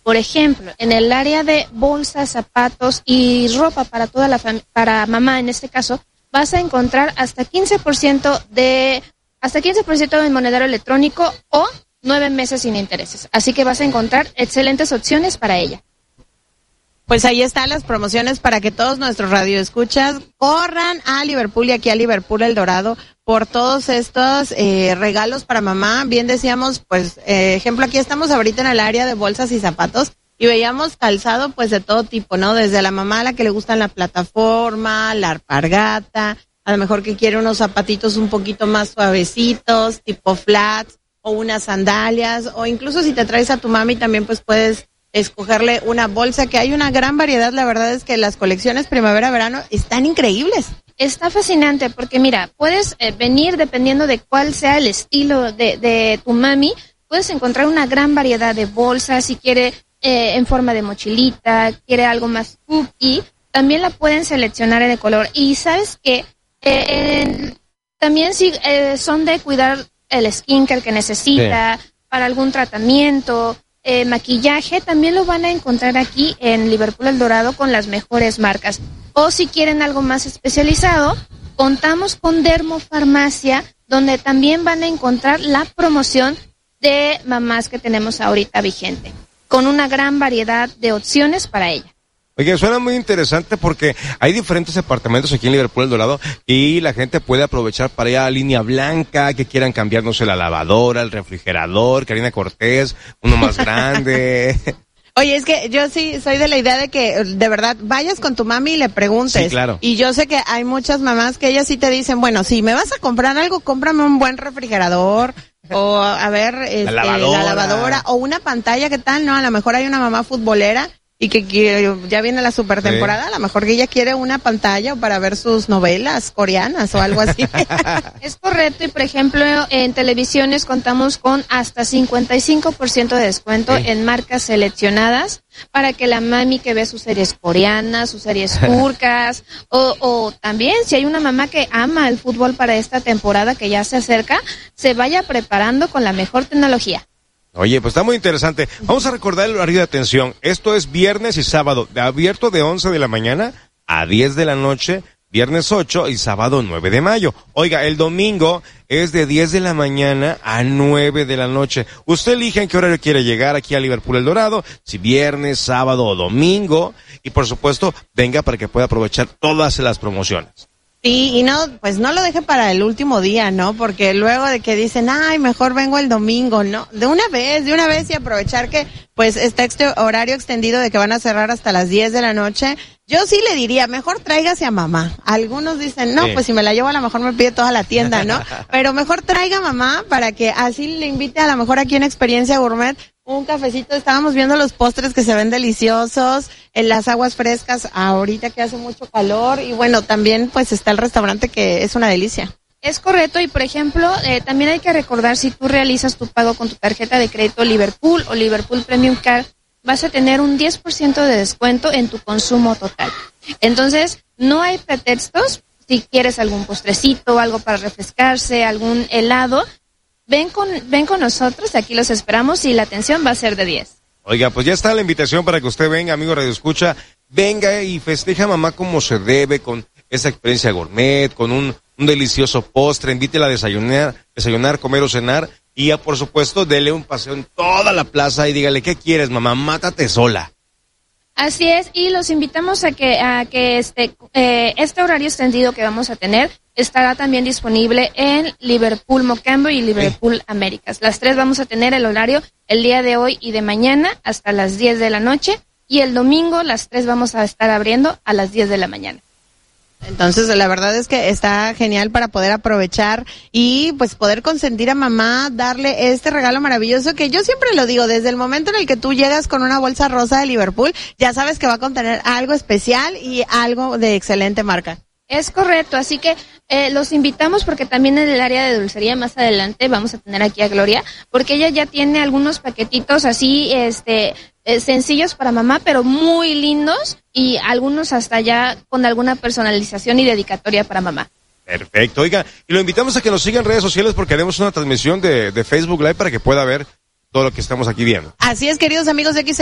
Por ejemplo, en el área de bolsas, zapatos y ropa para toda para mamá en este caso, vas a encontrar hasta 15% de monedero electrónico o 9 meses sin intereses. Así que vas a encontrar excelentes opciones para ella. Pues ahí están las promociones para que todos nuestros radioescuchas corran a Liverpool y aquí a Liverpool El Dorado por todos estos regalos para mamá. Bien decíamos, pues, ejemplo, aquí estamos ahorita en el área de bolsas y zapatos y veíamos calzado pues de todo tipo, ¿no? Desde la mamá a la que le gustan la plataforma, la alpargata, a lo mejor que quiere unos zapatitos un poquito más suavecitos, tipo flats, o unas sandalias, o incluso si te traes a tu mami también pues puedes escogerle una bolsa, que hay una gran variedad. La verdad es que las colecciones primavera-verano están increíbles. Está fascinante porque mira, puedes venir dependiendo de cuál sea el estilo de tu mami, puedes encontrar una gran variedad de bolsas, si quiere en forma de mochilita, quiere algo más cookie, también la pueden seleccionar en el color. Y sabes que también si son de cuidar el skincare que necesita, para algún tratamiento, maquillaje, también lo van a encontrar aquí en Liverpool El Dorado con las mejores marcas. O si quieren algo más especializado, contamos con Dermofarmacia, donde también van a encontrar la promoción de mamás que tenemos ahorita vigente, con una gran variedad de opciones para ella. Oye, suena muy interesante porque hay diferentes departamentos aquí en Liverpool El Dorado y la gente puede aprovechar para ir a Línea Blanca, que quieran cambiar, no sé, la lavadora, el refrigerador, Karina Cortés, uno más grande. Oye, es que yo sí soy de la idea de que, de verdad, vayas con tu mami y le preguntes. Sí, claro. Y yo sé que hay muchas mamás que ellas sí te dicen, bueno, si me vas a comprar algo, cómprame un buen refrigerador, o a ver, la lavadora, o una pantalla, ¿qué tal? No, a lo mejor hay una mamá futbolera y que ya viene la super temporada, a lo mejor que ella quiere una pantalla para ver sus novelas coreanas o algo así. Es correcto, y por ejemplo, en televisiones contamos con hasta 55% de descuento en marcas seleccionadas para que la mami que ve sus series coreanas, sus series turcas, o también si hay una mamá que ama el fútbol para esta temporada que ya se acerca, se vaya preparando con la mejor tecnología. Oye, pues está muy interesante. Vamos a recordar el horario de atención. Esto es viernes y sábado, abierto de 11 de la mañana a 10 de la noche, viernes 8 y sábado 9 de mayo. Oiga, el domingo es de 10 de la mañana a 9 de la noche. Usted elige en qué horario quiere llegar aquí a Liverpool El Dorado, si viernes, sábado o domingo. Y por supuesto, venga para que pueda aprovechar todas las promociones. Sí, y no, pues no lo deje para el último día, ¿no? Porque luego de que dicen, ay, mejor vengo el domingo, ¿no? De una vez y aprovechar que, pues, está este horario extendido de que van a cerrar hasta las 10 de la noche. Yo sí le diría, mejor tráigase a mamá. Algunos dicen, no, pues si me la llevo a lo mejor me pide toda la tienda, ¿no? Pero mejor traiga a mamá para que así le invite a lo mejor aquí en Experiencia Gourmet un cafecito. Estábamos viendo los postres que se ven deliciosos, en las aguas frescas ahorita que hace mucho calor, y bueno, también pues está el restaurante que es una delicia. Es correcto, y por ejemplo, también hay que recordar, si tú realizas tu pago con tu tarjeta de crédito Liverpool o Liverpool Premium Card, vas a tener un 10% de descuento en tu consumo total. Entonces, no hay pretextos. Si quieres algún postrecito, algo para refrescarse, algún helado, ven con nosotros, aquí los esperamos y la atención va a ser de 10. Oiga, pues ya está la invitación para que usted venga, amigo Radio Escucha, venga y festeja a mamá como se debe, con esa experiencia gourmet, con un delicioso postre, invítela a desayunar, comer o cenar, y ya por supuesto dele un paseo en toda la plaza y dígale, ¿qué quieres, mamá? Mátate sola. Así es, y los invitamos a que este horario extendido que vamos a tener estará también disponible en Liverpool Mocambo y Liverpool Américas. Las tres vamos a tener el horario el día de hoy y de mañana hasta las 10 de la noche, y el domingo las tres vamos a estar abriendo a las 10 de la mañana. Entonces, la verdad es que está genial para poder aprovechar y pues poder consentir a mamá, darle este regalo maravilloso que yo siempre lo digo, desde el momento en el que tú llegas con una bolsa rosa de Liverpool, ya sabes que va a contener algo especial y algo de excelente marca. Es correcto, así que los invitamos porque también en el área de dulcería más adelante vamos a tener aquí a Gloria, porque ella ya tiene algunos paquetitos así, sencillos para mamá, pero muy lindos, y algunos hasta ya con alguna personalización y dedicatoria para mamá. Perfecto, oiga, y lo invitamos a que nos siga en redes sociales porque haremos una transmisión de Facebook Live para que pueda ver todo lo que estamos aquí viendo. Así es, queridos amigos de X